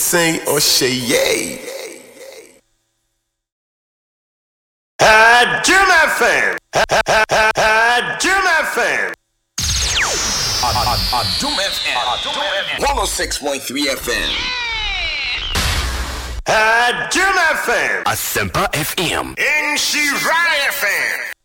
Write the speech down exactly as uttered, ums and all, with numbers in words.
Saint Osheye. Jim F M. Jim F M. Jim F M. one oh six point three F M. Jim F M. Asempa F M. Inshira F M.